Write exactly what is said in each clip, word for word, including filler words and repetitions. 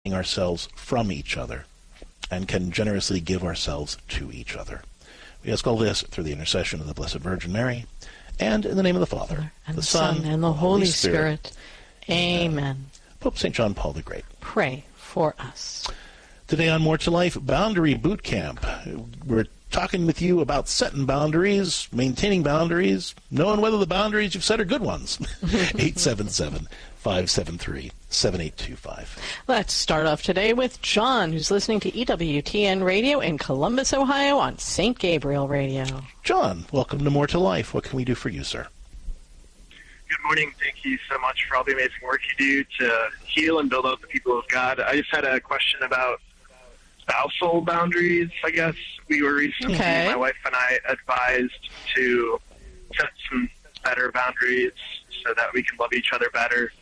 ourselves from each other and can generously give ourselves to each other. We ask all this through the intercession of the Blessed Virgin Mary, and in the name of the Father, and the, the Son, Son, and the Holy Spirit. Spirit. Amen. Amen. Pope Saint John Paul the Great, pray for us. Today on More to Life, Boundary Boot Camp. We're talking with you about setting boundaries, maintaining boundaries, knowing whether the boundaries you've set are good ones. eight seven seven, five seven three, seven eight two five. Let's start off today with John, who's listening to E W T N Radio in Columbus, Ohio on Saint Gabriel Radio. John, welcome to More to Life. What can we do for you, sir? Good morning. Thank you so much for all the amazing work you do to heal and build up the people of God. I just had a question about spousal boundaries, I guess. We were recently, okay. my wife and I, advised to set some better boundaries so that we can love each other better.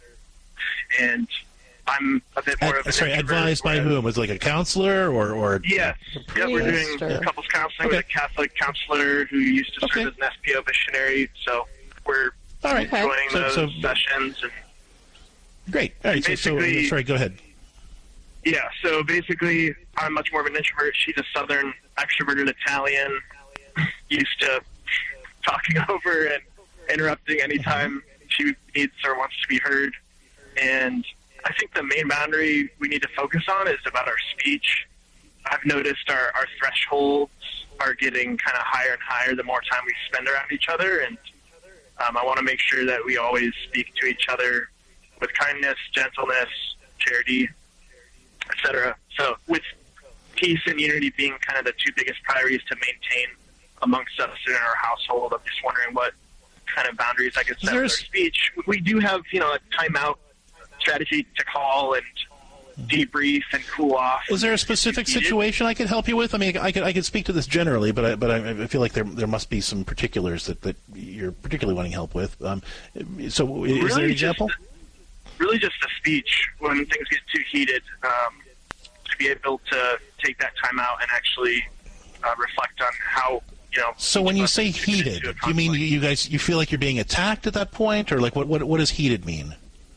And I'm a bit more Ad, of an Sorry, advised by whom? Was it like a counselor or... or yes. Yeah, we're doing or... couples counseling okay. with a Catholic counselor who used to serve okay. as an S P O missionary. So we're all right. joining so, those so, sessions. And great. All right. So, so, sorry, go ahead. Yeah, so basically, I'm much more of an introvert. She's a southern extroverted Italian, used to talking over and interrupting anytime she needs or wants to be heard. And I think the main boundary we need to focus on is about our speech. I've noticed our, our thresholds are getting kind of higher and higher the more time we spend around each other. And um, I want to make sure that we always speak to each other with kindness, gentleness, charity, et cetera. So with peace and unity being kind of the two biggest priorities to maintain amongst us in our household, I'm just wondering what kind of boundaries I could set with our speech. We do have, you know, a timeout strategy to call and debrief and cool off. Is there a specific situation I could help you with? I mean, I could I could speak to this generally, but I, but I feel like there there must be some particulars that, that you're particularly wanting help with. Um, so is really there an example? Just, really just a speech when things get too heated, um, to be able to take that time out and actually uh, reflect on how, you know. So when you say heated, do you mean you guys, you feel like you're being attacked at that point, or like what, what, what does heated mean?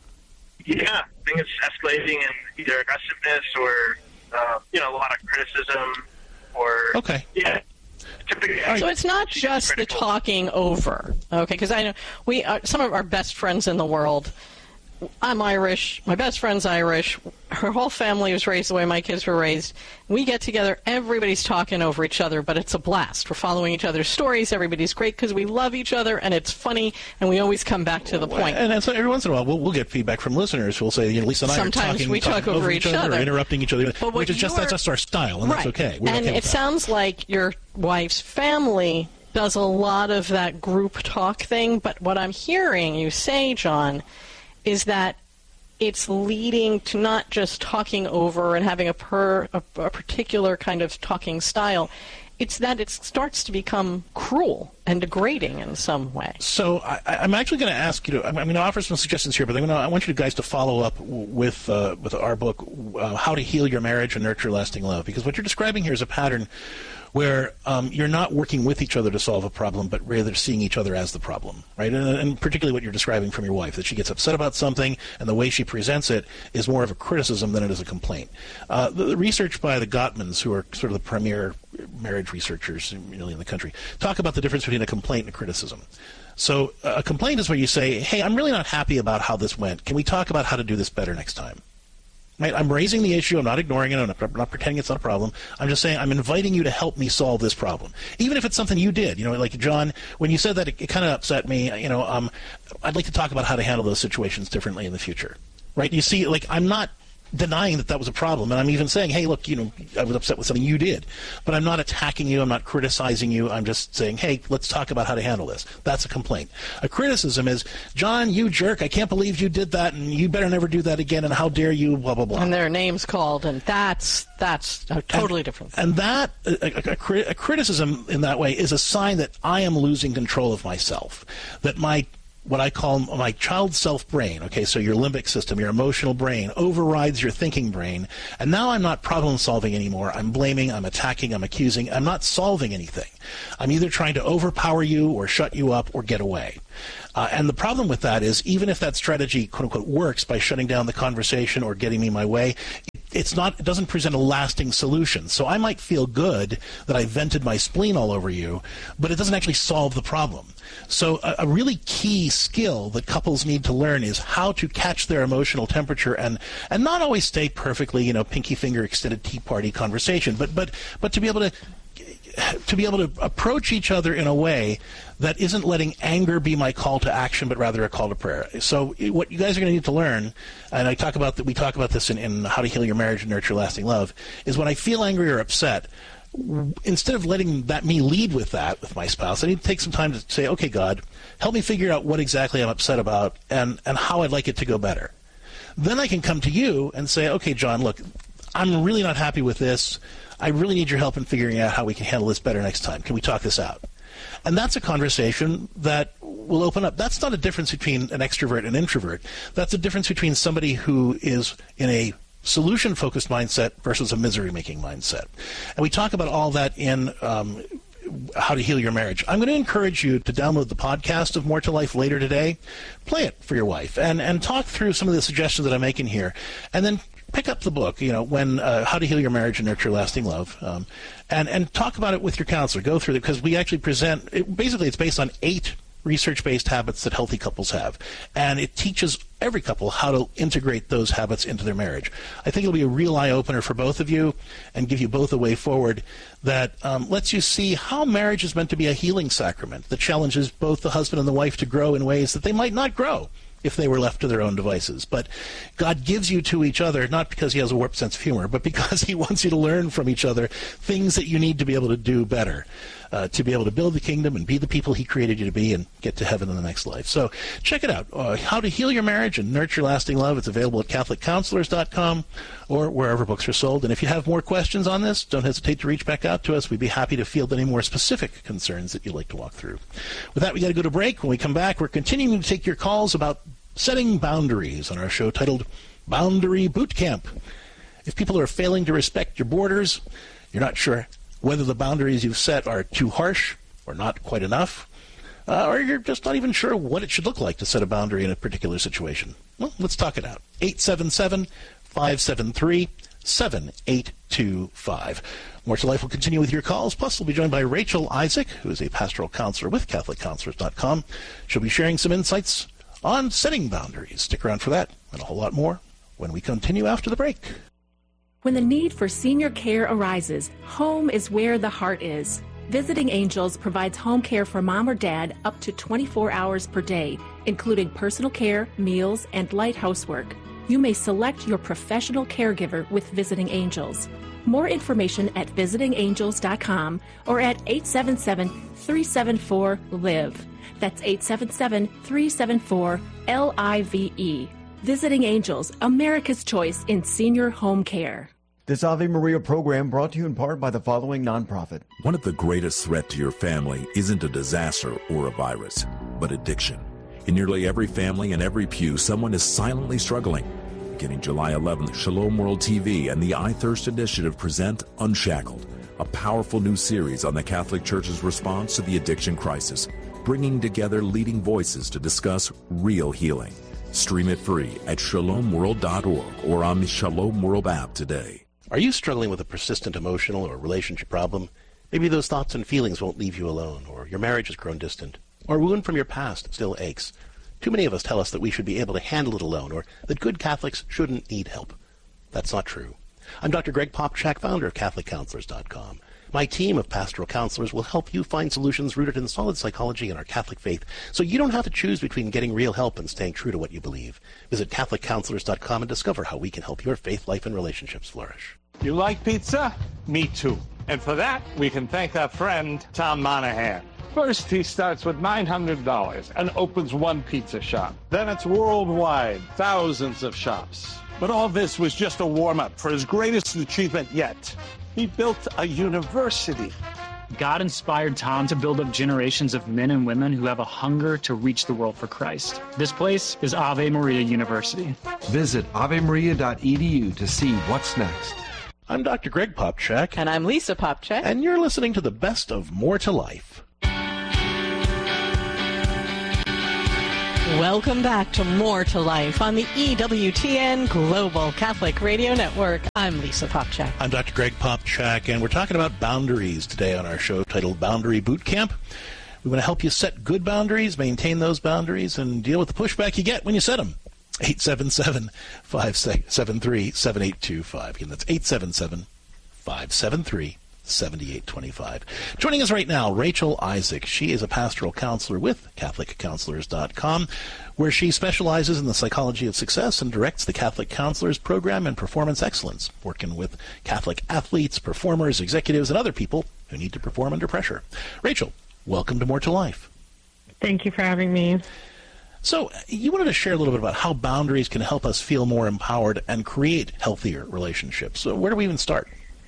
Yeah, things escalating in either aggressiveness or, uh, you know, a lot of criticism or. Okay. Yeah. So it's not just the talking over, okay? Because I know we are, some of our best friends in the world. I'm Irish. My best friend's Irish. Her whole family was raised the way my kids were raised. We get together. Everybody's talking over each other, but it's a blast. We're following each other's stories. Everybody's great because we love each other, and it's funny, and we always come back to the point. And, and so every once in a while, we'll, we'll get feedback from listeners who will say, you know, Lisa and I Sometimes are talking, we talking talk over, over each, each other, or interrupting each other, but which is just that's just our style, and right. that's okay. We're and okay it with sounds that. like your wife's family does a lot of that group talk thing, but what I'm hearing you say, John, is that it's leading to not just talking over and having a, per, a, a particular kind of talking style. It's that it starts to become cruel and degrading in some way. So I, I'm actually going to ask you to, I'm going to offer some suggestions here, but I'm gonna, I want you guys to follow up with uh, with our book, uh, How to Heal Your Marriage and Nurture Lasting Love, because what you're describing here is a pattern where um, you're not working with each other to solve a problem, but rather seeing each other as the problem, right? And, and particularly what you're describing from your wife, that she gets upset about something, and the way she presents it is more of a criticism than it is a complaint. Uh, the, the research by the Gottmans, who are sort of the premier marriage researchers really in the country, talk about the difference between a complaint and a criticism. So uh, a complaint is where you say, hey, I'm really not happy about how this went. Can we talk about how to do this better next time? Right? I'm raising the issue. I'm not ignoring it. I'm not, I'm not pretending it's not a problem. I'm just saying I'm inviting you to help me solve this problem, even if it's something you did. You know, like John, when you said that, it, it kind of upset me. You know, um, I'd like to talk about how to handle those situations differently in the future. Right? You see, like I'm not denying that that was a problem, and I'm even saying, hey, look, you know, I was upset with something you did, but I'm not attacking you. I'm not criticizing you. I'm just saying, hey, let's talk about how to handle this. That's a complaint. A criticism is, John, you jerk, I can't believe you did that, and you better never do that again, and how dare you, blah, blah, blah. And their names called, and that's that's a totally and, different thing. And that, a, a, a criticism in that way is a sign that I am losing control of myself, that my what I call my child self brain. Okay, so your limbic system, your emotional brain, overrides your thinking brain. And now I'm not problem solving anymore. I'm blaming, I'm attacking, I'm accusing. I'm not solving anything. I'm either trying to overpower you or shut you up or get away. Uh, and the problem with that is, even if that strategy, quote unquote, works by shutting down the conversation or getting me my way, it's not, it doesn't present a lasting solution. So I might feel good that I vented my spleen all over you, but it doesn't actually solve the problem. So a, a really key skill that couples need to learn is how to catch their emotional temperature and, and not always stay perfectly, you know, pinky finger extended tea party conversation, but, but, but to be able to to be able to approach each other in a way that isn't letting anger be my call to action, but rather a call to prayer. So what you guys are going to need to learn, and I talk about that, we talk about this in, in How to Heal Your Marriage and Nurture Lasting Love, is when I feel angry or upset, instead of letting that me lead with that with my spouse, I need to take some time to say, okay, God, help me figure out what exactly I'm upset about and, and how I'd like it to go better. Then I can come to you and say, okay, John, look, I'm really not happy with this. I really need your help in figuring out how we can handle this better next time. Can we talk this out? And that's a conversation that will open up. That's not a difference between an extrovert and an introvert. That's a difference between somebody who is in a solution-focused mindset versus a misery-making mindset. And we talk about all that in um, How to Heal Your Marriage. I'm going to encourage you to download the podcast of More to Life later today. Play it for your wife and, and talk through some of the suggestions that I'm making here. And then pick up the book, you know, when uh, How to Heal Your Marriage and Nurture Lasting Love, um, and, and talk about it with your counselor. Go through it, because we actually present, it, basically it's based on eight research-based habits that healthy couples have. And it teaches every couple how to integrate those habits into their marriage. I think it'll be a real eye-opener for both of you and give you both a way forward that um, lets you see how marriage is meant to be a healing sacrament that challenges both the husband and the wife to grow in ways that they might not grow if they were left to their own devices. But God gives you to each other, not because he has a warped sense of humor, but because he wants you to learn from each other things that you need to be able to do better, uh, to be able to build the kingdom and be the people he created you to be and get to heaven in the next life. So check it out. Uh, How to Heal Your Marriage and Nurture Lasting Love. It's available at Catholic Counselors dot com or wherever books are sold. And if you have more questions on this, don't hesitate to reach back out to us. We'd be happy to field any more specific concerns that you'd like to walk through. With that, we got to go to break. When we come back, we're continuing to take your calls about setting boundaries on our show titled Boundary Boot Camp. If people are failing to respect your borders, you're not sure whether the boundaries you've set are too harsh or not quite enough, uh, or you're just not even sure what it should look like to set a boundary in a particular situation. Well, let's talk it out. eight seven seven, five seven three, seven eight two five. More to Life will continue with your calls. Plus, we'll be joined by Rachel Isaac, who is a pastoral counselor with Catholic Counselors dot com. She'll be sharing some insights on setting boundaries. Stick around for that and a whole lot more when we continue after the break. When the need for senior care arises, home is where the heart is. Visiting Angels provides home care for mom or dad up to twenty-four hours per day, including personal care, meals, and light housework. You may select your professional caregiver with Visiting Angels. More information at visiting angels dot com or at eight seven seven, three seven four, LIVE. That's eight seven seven, three seven four, L I V E. Visiting Angels, America's choice in senior home care. This Ave Maria program brought to you in part by the following nonprofit. One of the greatest threats to your family isn't a disaster or a virus, but addiction. In nearly every family and every pew, someone is silently struggling. Beginning July eleventh, Shalom World T V and the I Thirst Initiative present Unshackled, a powerful new series on the Catholic Church's response to the addiction crisis, bringing together leading voices to discuss real healing. Stream it free at shalom world dot org or on the Shalom World app today. Are you struggling with a persistent emotional or relationship problem? Maybe those thoughts and feelings won't leave you alone, or your marriage has grown distant, or a wound from your past still aches. Too many of us tell us that we should be able to handle it alone, or that good Catholics shouldn't need help. That's not true. I'm Doctor Greg Popchak, founder of Catholic Counselors dot com. My team of pastoral counselors will help you find solutions rooted in solid psychology and our Catholic faith, so you don't have to choose between getting real help and staying true to what you believe. Visit Catholic Counselors dot com and discover how we can help your faith, life, and relationships flourish. You like pizza? Me too. And for that, we can thank our friend, Tom Monahan. First, he starts with nine hundred dollars and opens one pizza shop. Then it's worldwide, thousands of shops. But all this was just a warm-up for his greatest achievement yet. He built a university. God inspired Tom to build up generations of men and women who have a hunger to reach the world for Christ. This place is Ave Maria University. Visit ave maria dot e d u to see what's next. I'm Doctor Greg Popcak. And I'm Lisa Popcak. And you're listening to the best of More to Life. Welcome back to More to Life on the E W T N Global Catholic Radio Network. I'm Lisa Popcak. I'm Doctor Greg Popcak, and we're talking about boundaries today on our show titled Boundary Boot Camp. We want to help you set good boundaries, maintain those boundaries, and deal with the pushback you get when you set them. eight seven seven, five seven three, seven eight two five. Again, that's eight seven seven, five seven three, seven eight two five. Joining us right now, Rachel Isaac. She is a pastoral counselor with Catholic Counselors dot com, where she specializes in the psychology of success and directs the Catholic Counselors Program in Performance Excellence, working with Catholic athletes, performers, executives, and other people who need to perform under pressure. Rachel, welcome to More to Life. Thank you for having me. So you wanted to share a little bit about how boundaries can help us feel more empowered and create healthier relationships. So where do we even start?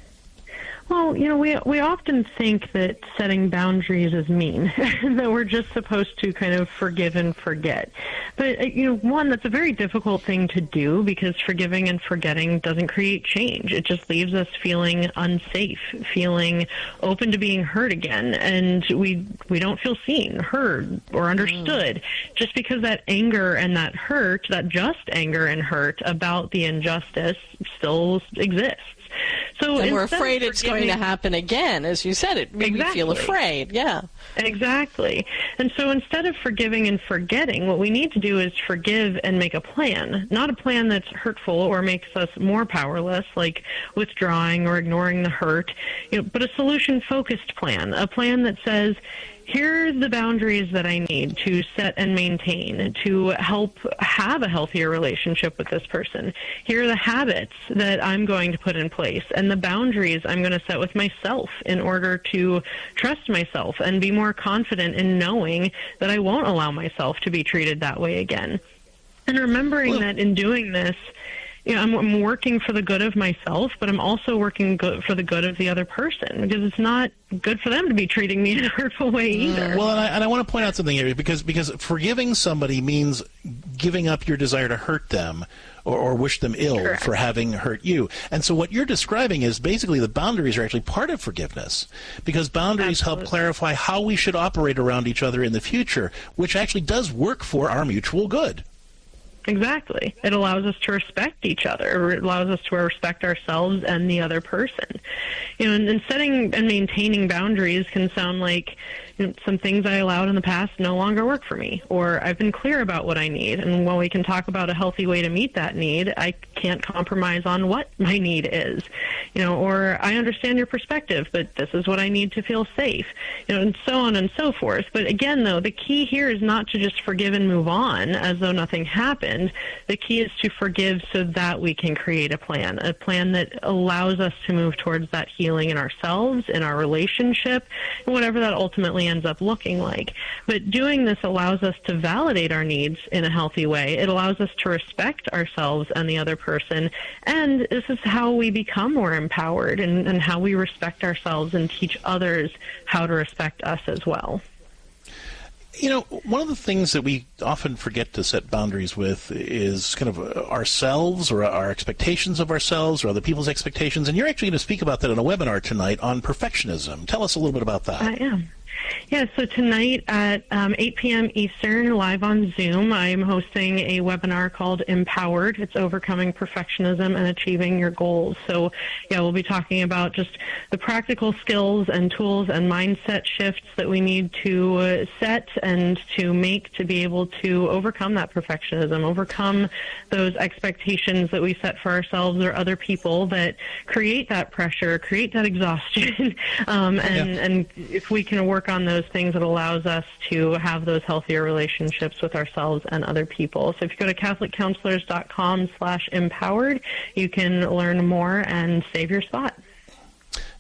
Well, you know, we we often think that setting boundaries is mean, that we're just supposed to kind of forgive and forget. But, you know, one, that's a very difficult thing to do because forgiving and forgetting doesn't create change. It just leaves us feeling unsafe, feeling open to being hurt again, and we we don't feel seen, heard, or understood, mm. just because that anger and that hurt, that just anger and hurt about the injustice still exists. So and we're afraid it's going to happen again, as you said. It made exactly. me feel afraid, yeah. Exactly. And so instead of forgiving and forgetting, what we need to do is forgive and make a plan, not a plan that's hurtful or makes us more powerless, like withdrawing or ignoring the hurt, you know, but a solution-focused plan, a plan that says, here are the boundaries that I need to set and maintain to help have a healthier relationship with this person. Here are the habits that I'm going to put in place and the boundaries I'm going to set with myself in order to trust myself and be more confident in knowing that I won't allow myself to be treated that way again. And remembering that in doing this, you know, I'm, I'm working for the good of myself, but I'm also working good for the good of the other person because it's not good for them to be treating me in a hurtful way either. Well, and I, and I want to point out something here because because forgiving somebody means giving up your desire to hurt them or, or wish them ill Correct. For having hurt you. And so what you're describing is basically the boundaries are actually part of forgiveness because boundaries Absolutely. Help clarify how we should operate around each other in the future, which actually does work for our mutual good. Exactly. It allows us to respect each other. It allows us to respect ourselves and the other person. You know, and, and setting and maintaining boundaries can sound like, you know, some things I allowed in the past no longer work for me, or I've been clear about what I need. And while we can talk about a healthy way to meet that need, I can't compromise on what my need is. You know, or I understand your perspective, but this is what I need to feel safe. You know, and so on and so forth. But again, though, the key here is not to just forgive and move on as though nothing happened. The key is to forgive so that we can create a plan, a plan that allows us to move towards that healing in ourselves, in our relationship, and whatever that ultimately ends up looking like. But doing this allows us to validate our needs in a healthy way. It allows us to respect ourselves and the other person. And this is how we become more empowered and, and how we respect ourselves and teach others how to respect us as well. You know, one of the things that we often forget to set boundaries with is kind of ourselves or our expectations of ourselves or other people's expectations. And you're actually going to speak about that in a webinar tonight on perfectionism. Tell us a little bit about that. I am. Yeah, so tonight at um, eight p.m. Eastern, live on Zoom, I'm hosting a webinar called Empowered. It's Overcoming Perfectionism and Achieving Your Goals. So, yeah, we'll be talking about just the practical skills and tools and mindset shifts that we need to uh, set and to make to be able to overcome that perfectionism, overcome those expectations that we set for ourselves or other people that create that pressure, create that exhaustion. um, and, yeah. and if we can work on those things, it allows us to have those healthier relationships with ourselves and other people. So if you go to Catholic Counselors dot com slash empowered, you can learn more and save your spot.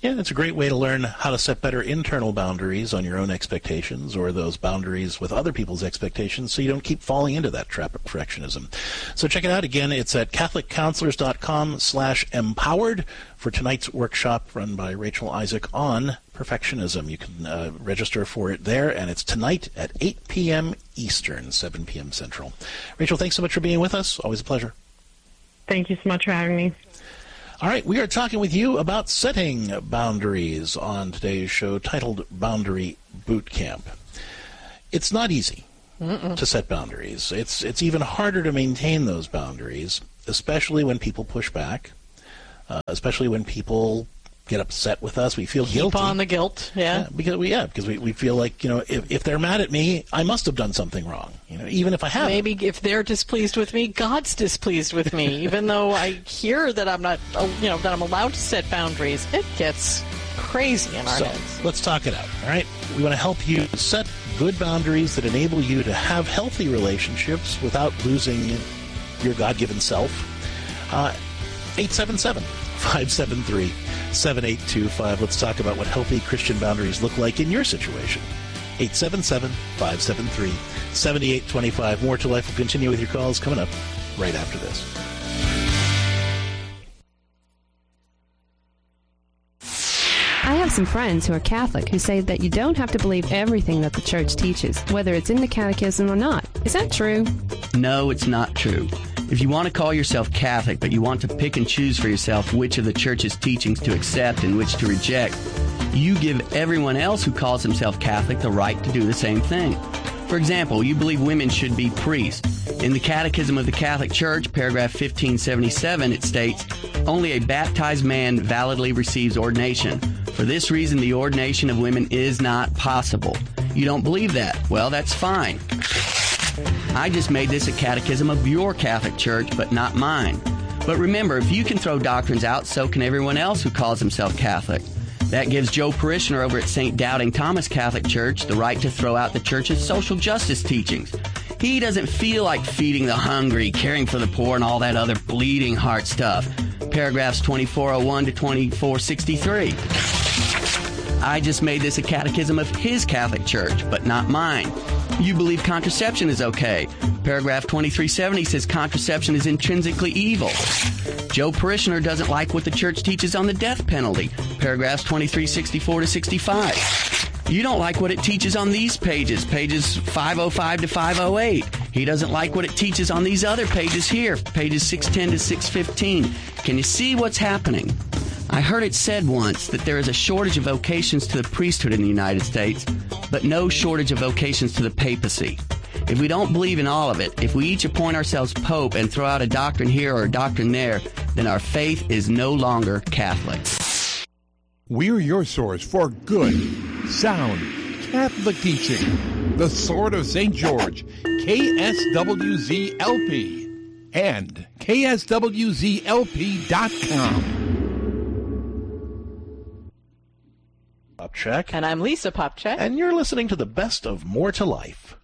Yeah, it's a great way to learn how to set better internal boundaries on your own expectations or those boundaries with other people's expectations so you don't keep falling into that trap of perfectionism. So check it out. Again, it's at catholic counselors dot com slash empowered for tonight's workshop run by Rachel Isaac on perfectionism. You can uh, register for it there, and it's tonight at eight p.m. Eastern, seven p.m. Central. Rachel, thanks so much for being with us. Always a pleasure. Thank you so much for having me. All right, we are talking with you about setting boundaries on today's show titled Boundary Boot Camp. It's not easy Mm-mm. to set boundaries. It's it's even harder to maintain those boundaries, especially when people push back, uh, especially when people get upset with us. We feel Keep guilty. on the guilt, yeah. yeah because we yeah because we, we feel like, you know, if, if they're mad at me, I must have done something wrong. You know, even if I haven't. Maybe if they're displeased with me, God's displeased with me. Even though I hear that I'm not, you know, that I'm allowed to set boundaries, it gets crazy in our so, heads. Let's talk it out. All right, we want to help you set good boundaries that enable you to have healthy relationships without losing your God-given self. Uh, eight seven seven, five seven three, seven eight two five. Let's talk about what healthy Christian boundaries look like in your situation. eight seven seven, five seven three, seven eight two five. More to Life will continue with your calls coming up right after this. I have some friends who are Catholic who say that you don't have to believe everything that the church teaches, whether it's in the catechism or not. Is that true? No, it's not true. If you want to call yourself Catholic, but you want to pick and choose for yourself which of the church's teachings to accept and which to reject, you give everyone else who calls himself Catholic the right to do the same thing. For example, you believe women should be priests. In the Catechism of the Catholic Church, paragraph fifteen seventy-seven, it states, "Only a baptized man validly receives ordination. For this reason, the ordination of women is not possible." You don't believe that? Well, that's fine. I just made this a catechism of your Catholic Church, but not mine. But remember, if you can throw doctrines out, so can everyone else who calls himself Catholic. That gives Joe Parishioner over at Saint Doubting Thomas Catholic Church the right to throw out the church's social justice teachings. He doesn't feel like feeding the hungry, caring for the poor, and all that other bleeding heart stuff. Paragraphs twenty-four oh one to twenty-four sixty-three. I just made this a catechism of his Catholic Church, but not mine. You believe contraception is okay. Paragraph twenty-three seventy says contraception is intrinsically evil. Joe Parishioner doesn't like what the church teaches on the death penalty. Paragraphs twenty-three sixty-four to sixty-five. You don't like what it teaches on these pages, pages five oh five to five oh eight. He doesn't like what it teaches on these other pages here, pages six ten to six fifteen. Can you see what's happening? I heard it said once that there is a shortage of vocations to the priesthood in the United States, but no shortage of vocations to the papacy. If we don't believe in all of it, if we each appoint ourselves pope and throw out a doctrine here or a doctrine there, then our faith is no longer Catholic. We're your source for good, sound, Catholic teaching. The Sword of Saint George, K S W Z L P, and K S W Z L P dot com. Popchak. And I'm Lisa Popchak. And you're listening to the best of More to Life.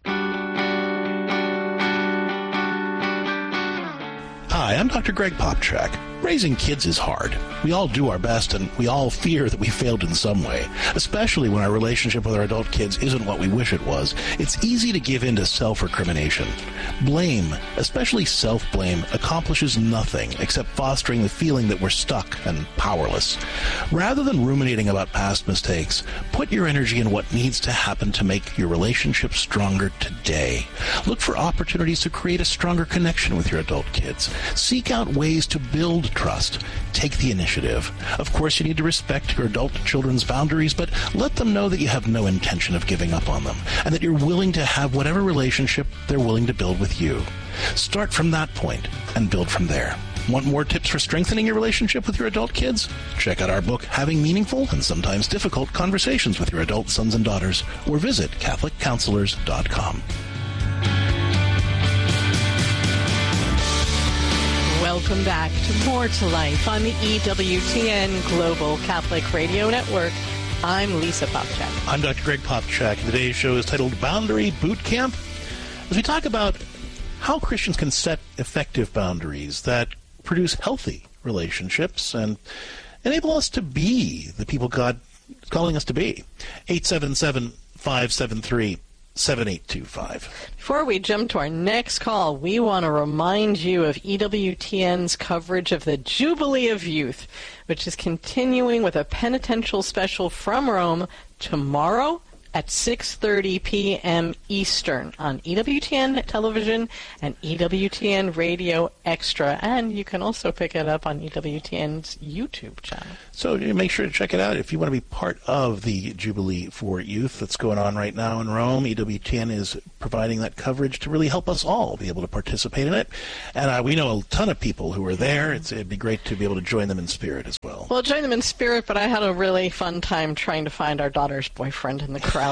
Hi, I'm Doctor Greg Popchak. Raising kids is hard. We all do our best, and we all fear that we failed in some way, especially when our relationship with our adult kids isn't what we wish it was. It's easy to give in to self-recrimination. Blame, especially self-blame, accomplishes nothing except fostering the feeling that we're stuck and powerless. Rather than ruminating about past mistakes, put your energy in what needs to happen to make your relationship stronger today. Look for opportunities to create a stronger connection with your adult kids. Seek out ways to build trust. Take the initiative. Of course, you need to respect your adult children's boundaries, but let them know that you have no intention of giving up on them, and that you're willing to have whatever relationship they're willing to build with you. Start from that point and build from there. Want more tips for strengthening your relationship with your adult kids? Check out our book, Having Meaningful and Sometimes Difficult Conversations with Your Adult Sons and Daughters, or visit catholic counselors dot com. Welcome back to More to Life on the E W T N Global Catholic Radio Network. I'm Lisa Popchak. I'm Doctor Greg Popchak. Today's show is titled Boundary Boot Camp, as we talk about how Christians can set effective boundaries that produce healthy relationships and enable us to be the people God is calling us to be. eight seven seven, five seven three, seven eight two five. Before we jump to our next call, we want to remind you of E W T N's coverage of the Jubilee of Youth, which is continuing with a penitential special from Rome tomorrow at six thirty p.m. Eastern on E W T N Television and E W T N Radio Extra. And you can also pick it up on E W T N's YouTube channel. So make sure to check it out if you want to be part of the Jubilee for Youth that's going on right now in Rome. E W T N is providing that coverage to really help us all be able to participate in it. And uh, we know a ton of people who are there. It's, it'd be great to be able to join them in spirit as well. Well, join them in spirit, but I had a really fun time trying to find our daughter's boyfriend in the crowd.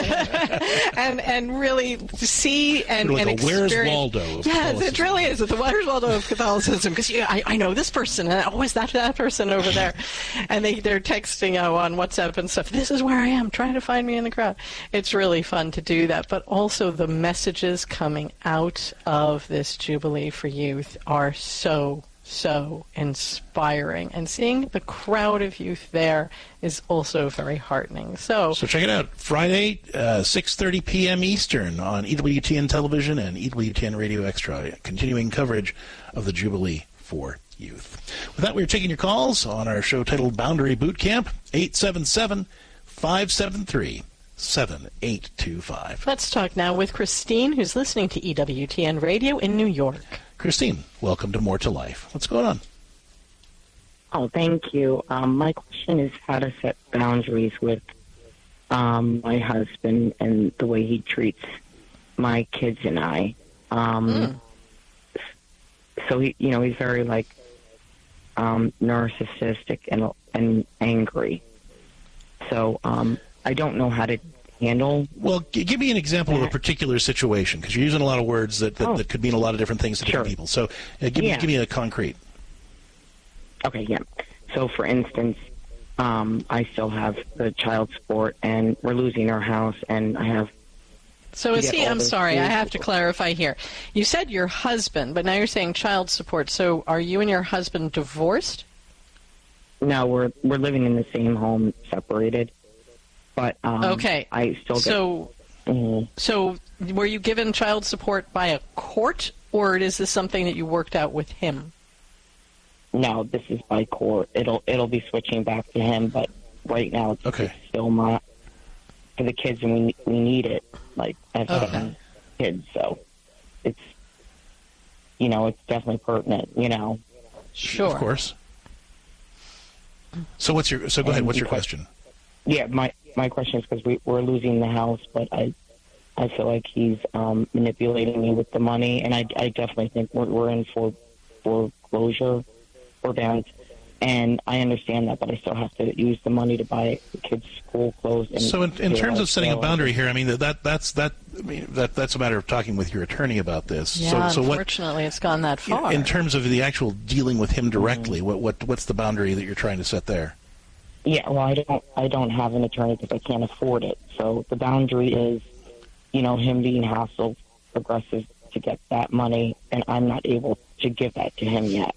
and and really see and, like and a experience. Where's Waldo of Yes, it really is. It's the Where's Waldo of Catholicism. Because yeah, I, I know this person, and oh, is that that person over there? And they, they're texting you know, on WhatsApp and stuff. This is where I am. Trying to find me in the crowd. It's really fun to do that. But also the messages coming out of this Jubilee for Youth are so so inspiring, and seeing the crowd of youth there is also very heartening. So, so check it out. Friday, uh, six thirty p.m. Eastern on E W T N Television and E W T N Radio Extra, continuing coverage of the Jubilee for Youth. With that, we're taking your calls on our show titled Boundary Boot Camp, eight seven seven, five seven three, seven eight two five. Let's talk now with Christine, who's listening to E W T N Radio in New York. Christine, welcome to More to Life. What's going on? Oh, thank you. Um, my question is how to set boundaries with um, my husband and the way he treats my kids and I. Um, mm. So, he, you know, he's very, like, um, narcissistic and, and angry. So um, I don't know how to handle. Well, g- give me an example that. of a particular situation, because you're using a lot of words that, that, oh. that could mean a lot of different things to sure. different people. So uh, give, yeah. me, give me a concrete. Okay, yeah. So, for instance, um, I still have the child support, and we're losing our house, and I have... So is he, I'm sorry, I have to clarify here. You said your husband, but now you're saying child support. So are you and your husband divorced? No, we're we're living in the same home, separated. But um, okay. I still get... So, mm-hmm. so were you given child support by a court, or is this something that you worked out with him? No, this is by court. It'll it'll be switching back to him, but right now it's, okay. it's still my for the kids, and we we need it. Like I have uh-huh. seven kids, so it's you know it's definitely pertinent. You know, sure, of course. So what's your so go and ahead? What's your question? Yeah, my my question is because we we're losing the house, but I I feel like he's um, manipulating me with the money, and I I definitely think we're we're in for foreclosure or bad. And I understand that, but I still have to use the money to buy the kids' school clothes. And so, in, in terms of setting a boundary here, I mean that that's that. I mean that that's a matter of talking with your attorney about this. Yeah, so, so unfortunately, what, it's gone that far. In terms of the actual dealing with him directly, mm-hmm. what what what's the boundary that you're trying to set there? Yeah, well, I don't I don't have an attorney because I can't afford it. So the boundary is, you know, him being hassle aggressive to get that money, and I'm not able to give that to him yet.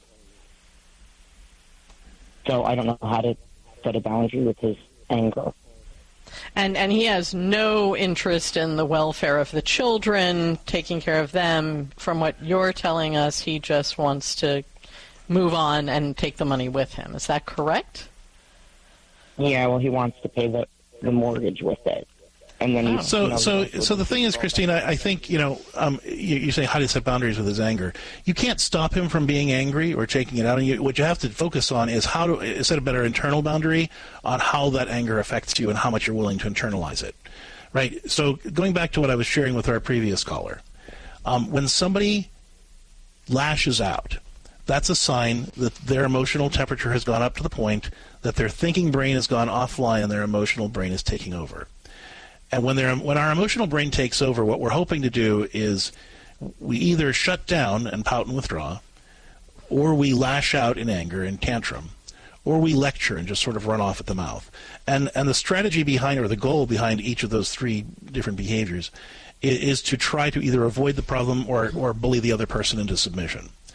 So I don't know how to set a boundary with his anger. And and he has no interest in the welfare of the children, taking care of them. From what you're telling us, he just wants to move on and take the money with him. Is that correct? Yeah, well, he wants to pay the, the mortgage with it. And then he's, so, you know, so, so the thing is, Christine, I, I think, you know, um, you, you say how to set boundaries with his anger. You can't stop him from being angry or taking it out on you. What you have to focus on is how to set a better internal boundary on how that anger affects you and how much you're willing to internalize it, right? So going back to what I was sharing with our previous caller, um, when somebody lashes out, that's a sign that their emotional temperature has gone up to the point that their thinking brain has gone offline and their emotional brain is taking over. And when they're, when our emotional brain takes over, what we're hoping to do is we either shut down and pout and withdraw, or we lash out in anger and tantrum, or we lecture and just sort of run off at the mouth. And and the strategy behind, or the goal behind each of those three different behaviors is, is to try to either avoid the problem or, or bully the other person into submission.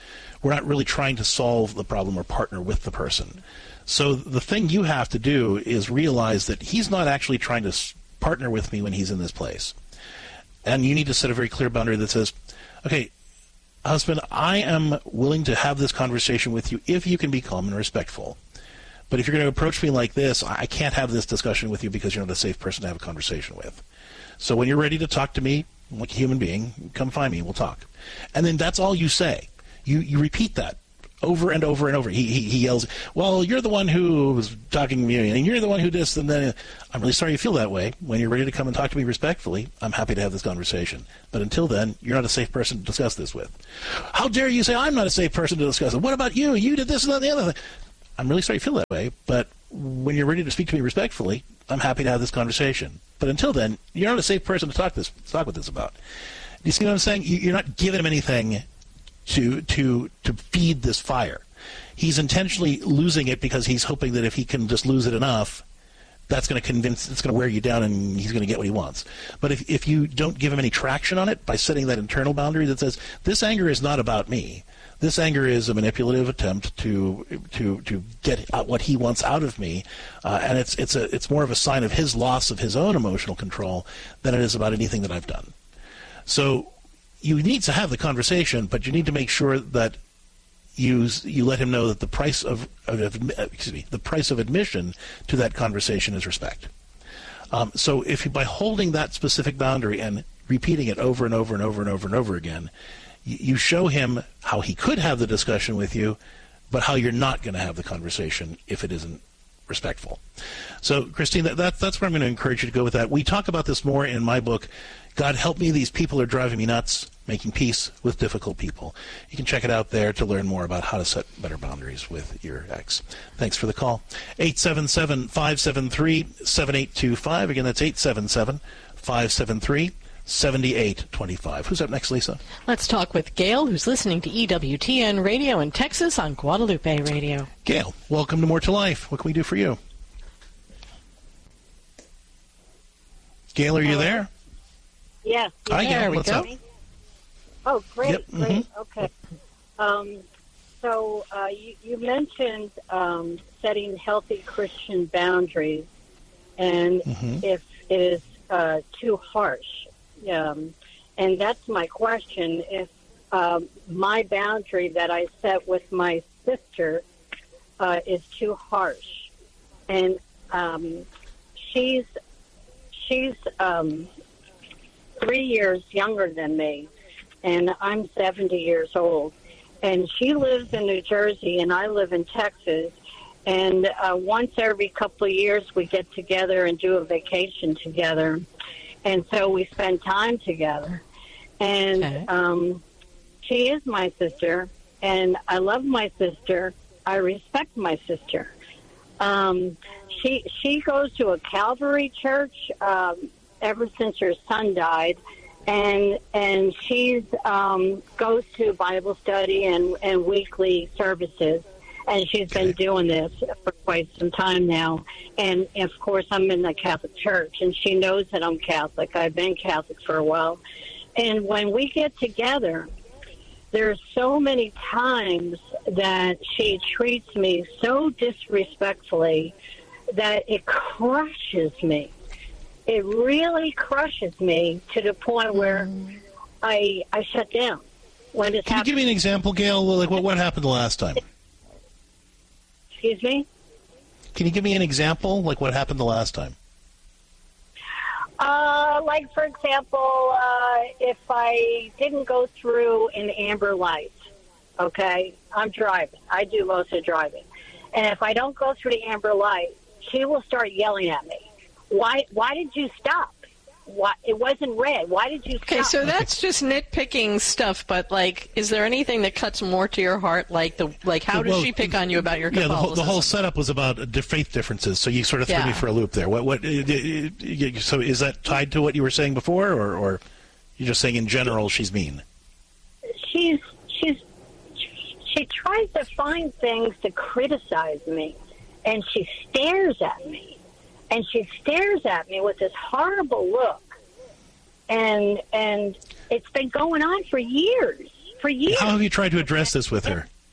we're not really trying to solve the problem or partner with the person. So the thing you have to do is realize that he's not actually trying to s- partner with me when he's in this place. And you need to set a very clear boundary that says, okay, husband, I am willing to have this conversation with you if you can be calm and respectful. But if you're going to approach me like this, I can't have this discussion with you because you're not a safe person to have a conversation with. So when you're ready to talk to me like a human being, come find me and we'll talk. And then that's all you say. You you repeat that over and over and over. He, he he yells, well, you're the one who was talking to me, and you're the one who this, and then I'm really sorry you feel that way. When you're ready to come and talk to me respectfully, I'm happy to have this conversation. But until then, you're not a safe person to discuss this with. How dare you say I'm not a safe person to discuss it? What about you? You did this and that and the other thing. I'm really sorry you feel that way, but when you're ready to speak to me respectfully, I'm happy to have this conversation. But until then, you're not a safe person to talk this talk with this about. Do you see what I'm saying? You're not giving him anything to to to feed this fire. He's intentionally losing it because he's hoping that if he can just lose it enough, that's going to convince, it's going to wear you down and he's going to get what he wants. But if if you don't give him any traction on it by setting that internal boundary that says, this anger is not about me. This anger is a manipulative attempt to to to get out what he wants out of me, uh, and it's it's a it's more of a sign of his loss of his own emotional control than it is about anything that I've done. So you need to have the conversation, but you need to make sure that you you let him know that the price of, of excuse me the price of admission to that conversation is respect. Um, so if you, by holding that specific boundary and repeating it over and over and over and over and over again, you, you show him how he could have the discussion with you, but how you're not going to have the conversation if it isn't respectful. So, Christine, that, that, that's where I'm going to encourage you to go with that. We talk about this more in my book, God Help Me, These People Are Driving Me Nuts, Making Peace with Difficult People. You can check it out there to learn more about how to set better boundaries with your ex. Thanks for the call. eight seven seven, five seven three, seven eight two five. Again, that's eight seven seven, five seven three, seven eight two five. Who's up next, Lisa? Let's talk with Gail, who's listening to E W T N Radio in Texas on Guadalupe Radio. Gail, welcome to More to Life. What can we do for you? Gail, are you there? Yes. Hi, Gail. What's up? Oh, great, Yep, great. mhm. Okay. Um, so uh, you, you mentioned um, setting healthy Christian boundaries, and Mhm. if it is uh, too harsh, um, and that's my question. If um, my boundary that I set with my sister uh, is too harsh, and um, she's she's um, three years younger than me, and I'm seventy years old. And she lives in New Jersey, and I live in Texas. And uh, once every couple of years, we get together and do a vacation together. And so we spend time together. And Okay. um, she is my sister, and I love my sister. I respect my sister. Um, she she goes to a Calvary church um, ever since her son died, and and she's um, goes to Bible study and, and weekly services, and she's been doing this for quite some time now. And of course, I'm in the Catholic Church, and she knows that I'm Catholic. I've been Catholic for a while, and when we get together, there's so many times that she treats me so disrespectfully that it crushes me. It really crushes me to the point where I I shut down. When it's Can you give me an example, Gail? Like what, what happened the last time? Excuse me? Can you give me an example, like what happened the last time? Uh, like, for example, uh, if I didn't go through an amber light, okay, I'm driving. I do most of the driving. And if I don't go through the amber light, she will start yelling at me. Why Why did you stop? Why, it wasn't red. Why did you stop? Okay, so that's just nitpicking stuff, but, like, is there anything that cuts more to your heart? Like, the like, how does Well, she pick on you about your Yeah, the whole, Catholicism? the whole setup was about uh, faith differences, so you sort of threw Yeah. me for a loop there. What? What? uh, uh, uh, So is that tied to what you were saying before, or, or you're just saying in general she's mean? She's, she's, she tries to find things to criticize me, and she stares at me. And she stares at me with this horrible look. And and it's been going on for years. For years. How have you tried to address this with her?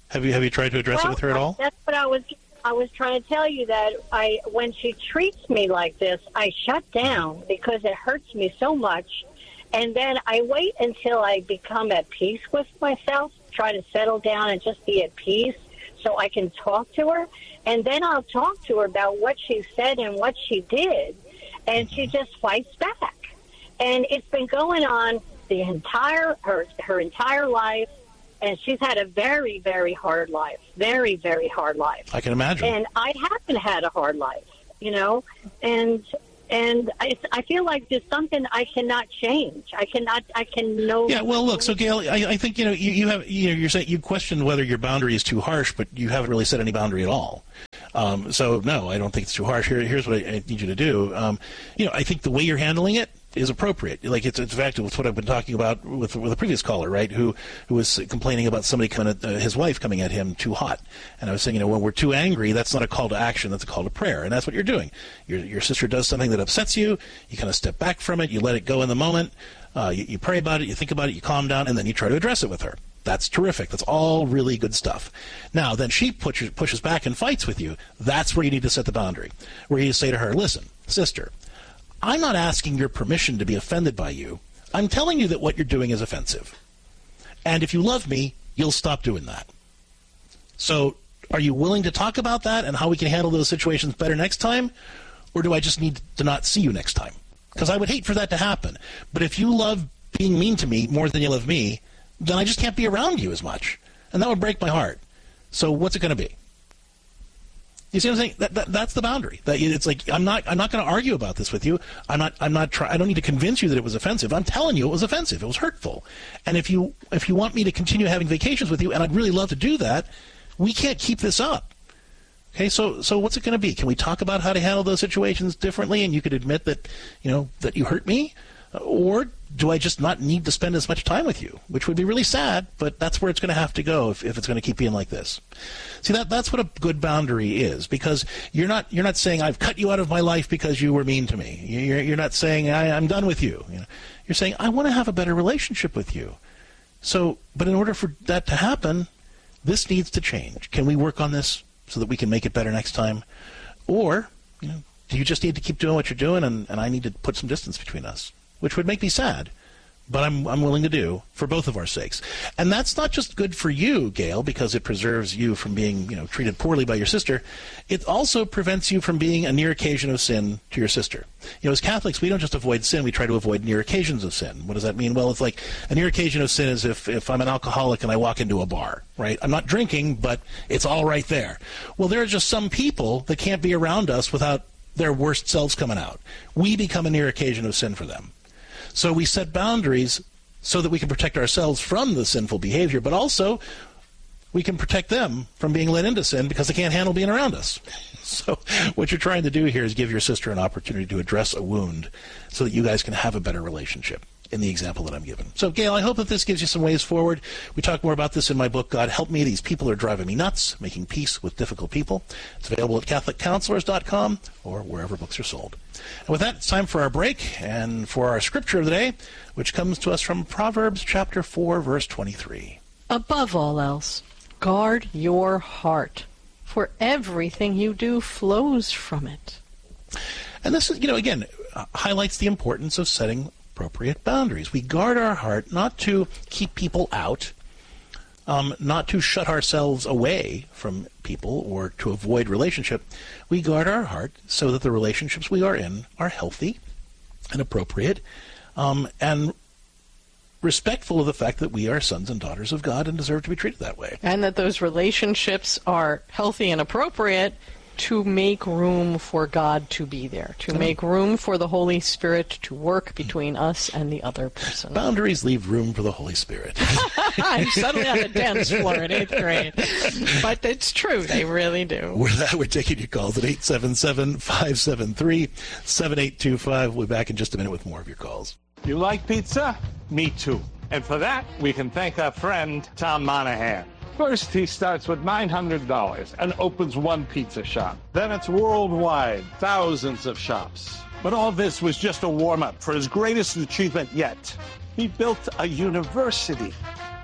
Have you have you tried to address well, it with her at all? That's what I was I was trying to tell you, that I when she treats me like this, I shut down because it hurts me so much. And then I wait until I become at peace with myself, try to settle down and just be at peace so I can talk to her. And then I'll talk to her about what she said and what she did. And she just fights back. And it's been going on the entire her her entire life. And she's had a very, very hard life. Very, very hard life. I can imagine. And I haven't had a hard life, you know. And and I, I feel like there's something I cannot change. I cannot. I can no. Yeah. Well, look. So, Gail, I, I think you know you, you have you know you're saying you question whether your boundary is too harsh, but you haven't really set any boundary at all. Um, so, no, I don't think it's too harsh. Here, here's what I, I need you to do. Um, you know, I think the way you're handling it is appropriate. Like it's it's back to what I've been talking about with with a previous caller, right? Who who was complaining about somebody coming at uh, his wife coming at him too hot, and I was saying, you know, when we're too angry, that's not a call to action, that's a call to prayer, and that's what you're doing. Your your sister does something that upsets you, you kind of step back from it, you let it go in the moment, uh, you, you pray about it, you think about it, you calm down, and then you try to address it with her. That's terrific. That's all really good stuff. Now, then she pushes pushes back and fights with you. That's where you need to set the boundary, where you say to her, listen, sister, I'm not asking your permission to be offended by you. I'm telling you that what you're doing is offensive. And if you love me, you'll stop doing that. So are you willing to talk about that and how we can handle those situations better next time? Or do I just need to not see you next time? Because I would hate for that to happen. But if you love being mean to me more than you love me, then I just can't be around you as much. And that would break my heart. So what's it going to be? You see what I'm saying? That, that, that's the boundary. That it's like I'm not I'm not going to argue about this with you. I'm not I'm not try, I don't need to convince you that it was offensive. I'm telling you it was offensive. It was hurtful. And if you if you want me to continue having vacations with you, and I'd really love to do that, we can't keep this up. Okay, so so what's it going to be? Can we talk about how to handle those situations differently, and you could admit that you know that you hurt me, or do I just not need to spend as much time with you? Which would be really sad, but that's where it's going to have to go if, if it's going to keep being like this. See, that that's what a good boundary is, because you're not you're not saying I've cut you out of my life because you were mean to me. You're you're not saying I, I'm done with you. you know? You're saying I want to have a better relationship with you. So, but in order for that to happen, this needs to change. Can we work on this so that we can make it better next time? Or, you know, do you just need to keep doing what you're doing, and, and I need to put some distance between us? Which would make me sad, but I'm I'm willing to do for both of our sakes. And that's not just good for you, Gail, because it preserves you from being, you know, treated poorly by your sister. It also prevents you from being a near occasion of sin to your sister. You know, as Catholics, we don't just avoid sin, we try to avoid near occasions of sin. What does that mean? Well, it's like a near occasion of sin is if, if I'm an alcoholic and I walk into a bar, right? I'm not drinking, but it's all right there. Well, there are just some people that can't be around us without their worst selves coming out. We become a near occasion of sin for them. So we set boundaries so that we can protect ourselves from the sinful behavior, but also we can protect them from being led into sin because they can't handle being around us. So what you're trying to do here is give your sister an opportunity to address a wound so that you guys can have a better relationship in the example that I'm giving. So, Gail, I hope that this gives you some ways forward. We talk more about this in my book, God Help Me. These People Are Driving Me Nuts, Making Peace with Difficult People. It's available at Catholic Counselors dot com or wherever books are sold. And with that, it's time for our break and for our scripture of the day, which comes to us from Proverbs chapter four, verse twenty-three. Above all else, guard your heart, for everything you do flows from it. And this is, you know, again, uh, highlights the importance of setting appropriate boundaries. We guard our heart not to keep people out, um, not to shut ourselves away from people or to avoid relationship. We guard our heart so that the relationships we are in are healthy and appropriate um, and respectful of the fact that we are sons and daughters of God and deserve to be treated that way. And that those relationships are healthy and appropriate to make room for God to be there, to make room for the Holy Spirit to work between us and the other person. Boundaries leave room for the Holy Spirit. I'm suddenly on the dance floor in eighth grade. But it's true, they really do. With that, we're taking your calls at eight seven seven, five seven three, seven eight two five. We'll be back in just a minute with more of your calls. You like pizza? Me too. And for that, we can thank our friend, Tom Monahan. First, he starts with nine hundred dollars and opens one pizza shop. Then it's worldwide, thousands of shops. But all this was just a warm-up for his greatest achievement yet. He built a university.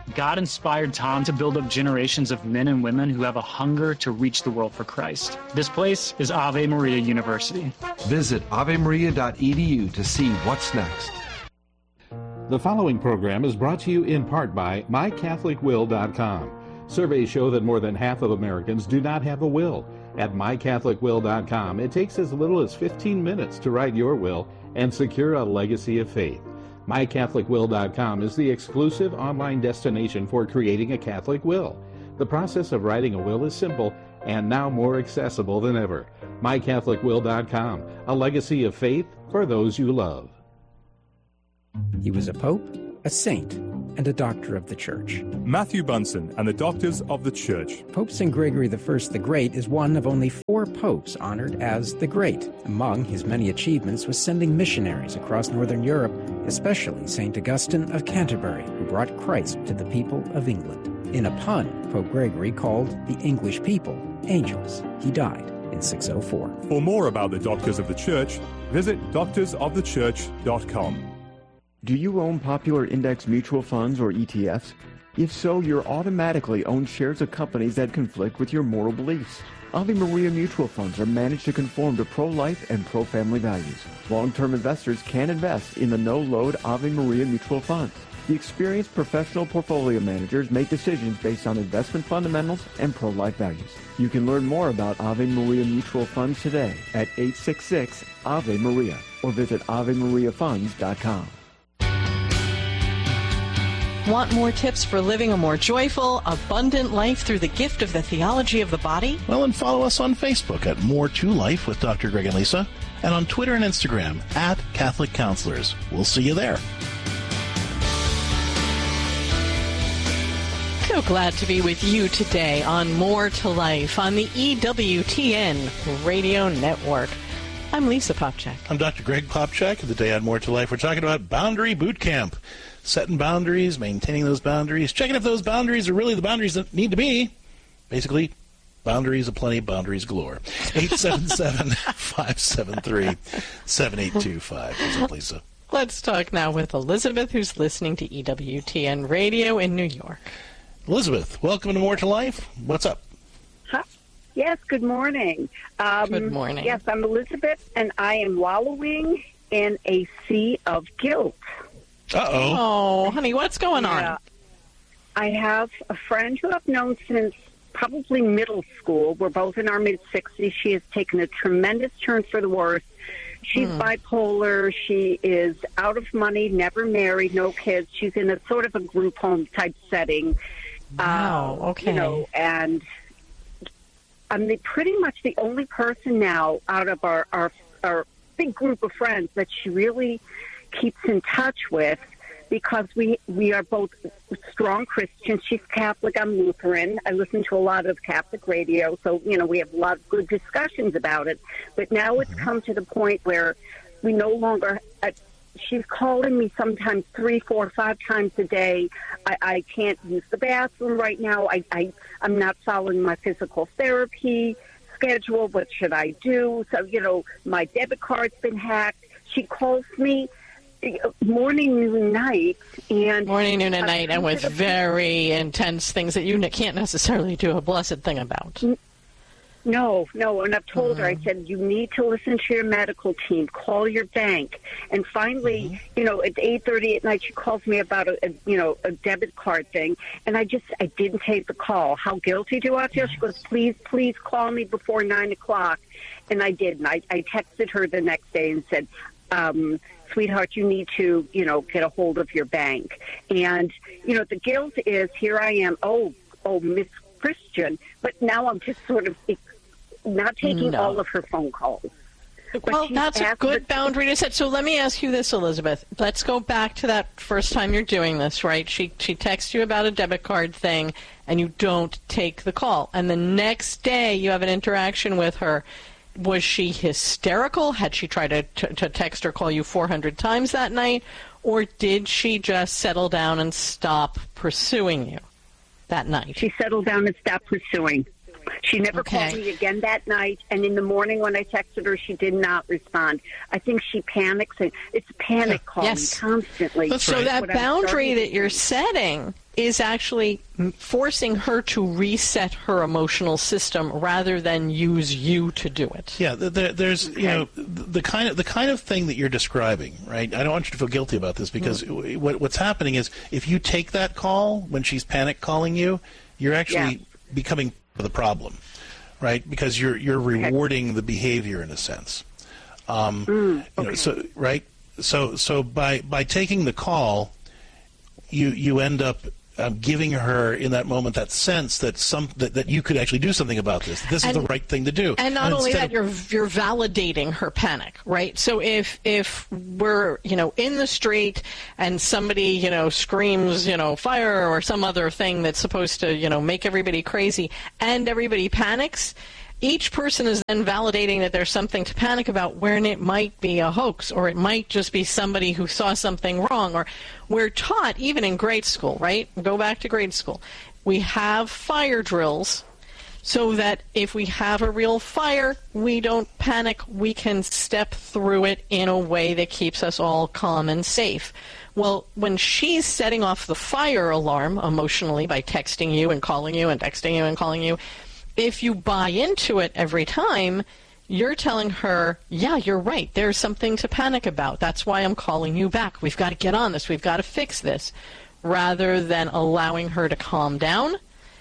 God inspired Tom to build up generations of men and women who have a hunger to reach the world for Christ. This place is Ave Maria University. Visit ave maria dot e d u to see what's next. The following program is brought to you in part by my catholic will dot com. Surveys show that more than half of Americans do not have a will. At my catholic will dot com, it takes as little as fifteen minutes to write your will and secure a legacy of faith. my catholic will dot com is the exclusive online destination for creating a Catholic will. The process of writing a will is simple and now more accessible than ever. my catholic will dot com, a legacy of faith for those you love. He was a pope, a saint, and a doctor of the Church. Matthew Bunson and the Doctors of the Church. Pope Saint Gregory the First the Great is one of only four popes honored as the Great. Among his many achievements was sending missionaries across northern Europe, especially Saint Augustine of Canterbury, who brought Christ to the people of England. In a pun, Pope Gregory called the English people angels. He died in six oh four. For more about the Doctors of the Church, visit doctors of the church dot com. Do you own popular index mutual funds or E T Fs? If so, you're automatically own shares of companies that conflict with your moral beliefs. Ave Maria mutual funds are managed to conform to pro-life and pro-family values. Long-term investors can invest in the no-load Ave Maria mutual funds. The experienced professional portfolio managers make decisions based on investment fundamentals and pro-life values. You can learn more about Ave Maria mutual funds today at eight six six Ave Maria or visit ave maria funds dot com. Want more tips for living a more joyful, abundant life through the gift of the theology of the body? Well, and follow us on Facebook at More to Life with Doctor Greg and Lisa, and on Twitter and Instagram at Catholic Counselors. We'll see you there. So glad to be with you today on More to Life on the E W T N Radio Network. I'm Lisa Popchak. I'm Doctor Greg Popchak. Today on More to Life, we're talking about Boundary Boot Camp. Setting boundaries, maintaining those boundaries, checking if those boundaries are really the boundaries that need to be. Basically, boundaries aplenty, boundaries galore. eight seven seven, five seven three, seven eight two five. What's up, Lisa? Let's talk now with Elizabeth, who's listening to E W T N Radio in New York. Elizabeth, welcome to More to Life. What's up? Hi. Yes, good morning. Um, good morning. Yes, I'm Elizabeth, and I am wallowing in a sea of guilt. Uh-oh. Oh, honey, what's going yeah. on? I have a friend who I've known since probably middle school. We're both in our mid-sixties. She has taken a tremendous turn for the worse. She's hmm. bipolar. She is out of money, never married, no kids. She's in a sort of a group home type setting. Wow, uh, okay. You know, and I'm the, pretty much the only person now out of our, our, our big group of friends that she really keeps in touch with, because we we are both strong Christians. She's Catholic, I'm Lutheran. I listen to a lot of Catholic radio, so you know we have a lot of good discussions about it. But now it's come to the point where we no longer. Uh, she's calling me sometimes three, four, five times a day. I, I can't use the bathroom right now. I, I I'm not following my physical therapy schedule. What should I do? So you know my debit card's been hacked. She calls me morning, noon, night, and morning, noon, and night, and with very intense things that you can't necessarily do a blessed thing about. No, no, and I've told mm-hmm. her, I said, you need to listen to your medical team, call your bank, and finally, mm-hmm. you know, at eight thirty at night, she calls me about a, a, you know, a debit card thing, and I just, I didn't take the call. How guilty do I feel? She goes, please, please call me before nine o'clock, and I did, and I, I texted her the next day and said, um, sweetheart, you need to, you know, get a hold of your bank. And, you know, the guilt is, here I am, oh, oh, Miss Christian, but now I'm just sort of not taking no. all of her phone calls. Well, that's a good boundary to set. So let me ask you this, Elizabeth. Let's go back to that first time you're doing this, right? She she texts you about a debit card thing, and you don't take the call. And the next day you have an interaction with her. Was she hysterical? Had she tried to, to, to text or call you four hundred times that night? Or did she just settle down and stop pursuing you that night? She settled down and stopped pursuing. She never okay. called me again that night, and in the morning when I texted her, she did not respond. I think she panics, and it's panic calling yes. constantly. So right. that boundary that you're setting is actually forcing her to reset her emotional system rather than use you to do it. Yeah, there, there's you know the kind of the kind of thing that you're describing, right? I don't want you to feel guilty about this because mm. what, what's happening is if you take that call when she's panic calling you, you're actually yeah. becoming the problem, right? Because you're you're rewarding okay. the behavior in a sense. Um, mm, okay. you know, so right, so so by by taking the call, you you end up. Um, giving her in that moment that sense that some that, that you could actually do something about this. This and, is the right thing to do. And not and only that, of, you're you're validating her panic, right? So if if we're you know in the street and somebody you know screams you know fire or some other thing that's supposed to you know make everybody crazy and everybody panics. Each person is then validating that there's something to panic about when it might be a hoax or it might just be somebody who saw something wrong. Or we're taught, even in grade school, right? Go back to grade school. We have fire drills so that if we have a real fire, we don't panic. We can step through it in a way that keeps us all calm and safe. Well, when she's setting off the fire alarm emotionally by texting you and calling you and texting you and calling you, if you buy into it every time, you're telling her, yeah, you're right. There's something to panic about. That's why I'm calling you back. We've got to get on this. We've got to fix this. Rather than allowing her to calm down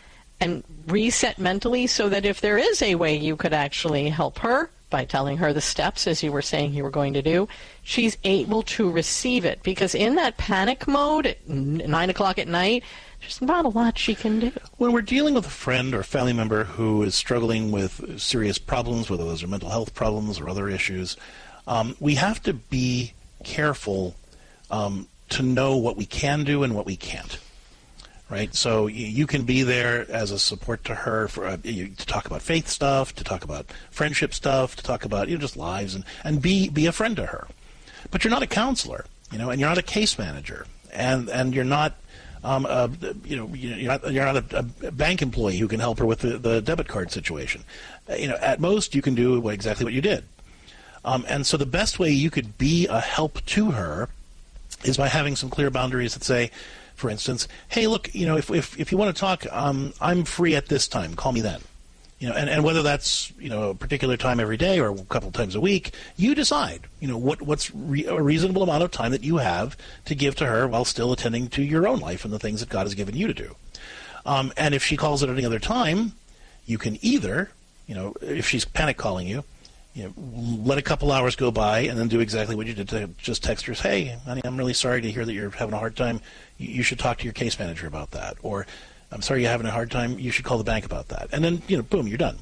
and reset mentally so that if there is a way you could actually help her by telling her the steps, as you were saying you were going to do, she's able to receive it. Because in that panic mode at nine o'clock at night, there's not a lot she can do. When we're dealing with a friend or family member who is struggling with serious problems, whether those are mental health problems or other issues, um, we have to be careful um, to know what we can do and what we can't. Right? So you, you can be there as a support to her for uh, you, to talk about faith stuff, to talk about friendship stuff, to talk about you know just lives, and, and be be a friend to her. But you're not a counselor, you know, and you're not a case manager, and and you're not. Um, uh, you know, you're not, you're not a, a bank employee who can help her with the, the debit card situation. Uh, you know, at most you can do what, exactly what you did. Um, and so the best way you could be a help to her is by having some clear boundaries that say, for instance, hey, look, you know, if if, if you want to talk, um, I'm free at this time. Call me then. You know, and, and whether that's, you know, a particular time every day or a couple of times a week, you decide, you know, what what's re- a reasonable amount of time that you have to give to her while still attending to your own life and the things that God has given you to do. Um, and if she calls at any other time, you can either, you know, if she's panic calling you, you know, let a couple hours go by and then do exactly what you did to just text her, hey, honey, I'm really sorry to hear that you're having a hard time. You, you should talk to your case manager about that. Or, I'm sorry you're having a hard time. You should call the bank about that. And then, you know, boom, you're done.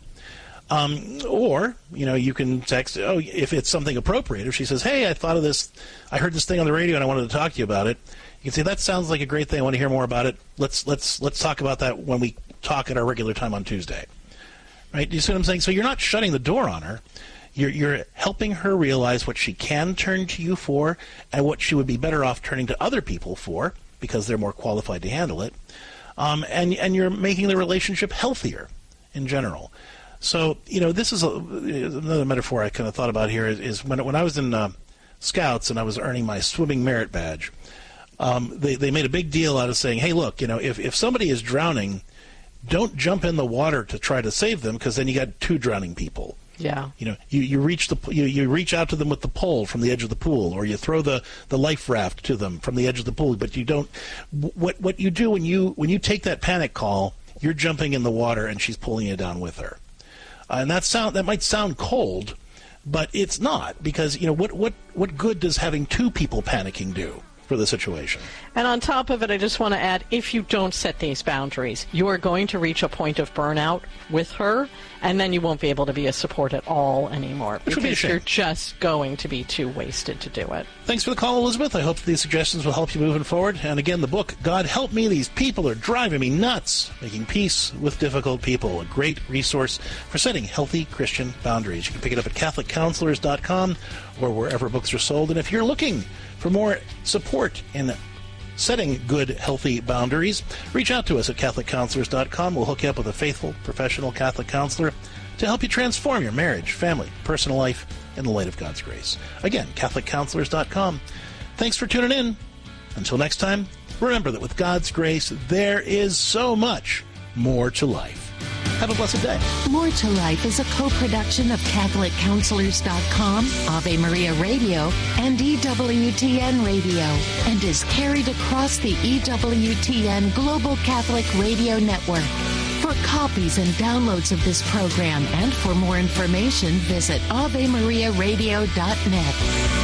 Um, or, you know, you can text, oh, if it's something appropriate. If she says, hey, I thought of this, I heard this thing on the radio and I wanted to talk to you about it. You can say, that sounds like a great thing. I want to hear more about it. Let's let's let's talk about that when we talk at our regular time on Tuesday. Right? Do you see what I'm saying? So you're not shutting the door on her. You're, you're helping her realize what she can turn to you for and what she would be better off turning to other people for because they're more qualified to handle it. Um, and and you're making the relationship healthier in general. So, you know, this is a, another metaphor I kind of thought about here is, is when when I was in uh, Scouts and I was earning my swimming merit badge, um, they, they made a big deal out of saying, hey, look, you know, if, if somebody is drowning, don't jump in the water to try to save them because then you got two drowning people. Yeah. You know, you, you reach the you, you reach out to them with the pole from the edge of the pool, or you throw the, the life raft to them from the edge of the pool. But you don't. What what you do when you when you take that panic call, you're jumping in the water and she's pulling you down with her. Uh, and that sound that might sound cold, but it's not, because you know what what what good does having two people panicking do for the situation? And on top of it, I just want to add, if you don't set these boundaries, you are going to reach a point of burnout with her, and then you won't be able to be a support at all anymore. Which would be a shame. You're just going to be too wasted to do it. Thanks for the call, Elizabeth. I hope these suggestions will help you moving forward. And again, the book, God Help Me, These People Are Driving Me Nuts, Making Peace with Difficult People, a great resource for setting healthy Christian boundaries. You can pick it up at Catholic Counselors dot com or wherever books are sold. And if you're looking for more support in setting good, healthy boundaries, reach out to us at Catholic Counselors dot com. We'll hook you up with a faithful, professional Catholic counselor to help you transform your marriage, family, personal life in the light of God's grace. Again, Catholic Counselors dot com. Thanks for tuning in. Until next time, remember that with God's grace, there is so much more to life. Have a blessed day. More to Life is a co-production of Catholic Counselors dot com, Ave Maria Radio, and E W T N Radio, and is carried across the E W T N Global Catholic Radio Network. For copies and downloads of this program and for more information, visit Ave Maria Radio dot net.